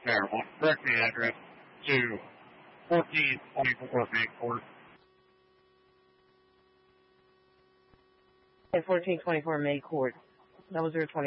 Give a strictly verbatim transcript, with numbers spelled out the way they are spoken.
Terrible. Correct the address to fourteen twenty-four May Court. At fourteen twenty-four May Court. That was their twenty.